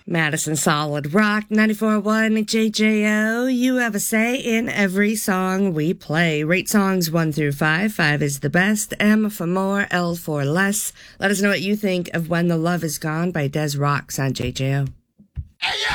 Madison Solid Rock 94.1 JJO. You have a say in every song we play. Rate songs 1 through 5. 5 is the best. M for more, L for less. Let us know what you think of When the Love Is Gone by Des Rocks on JJO. Hey, yo!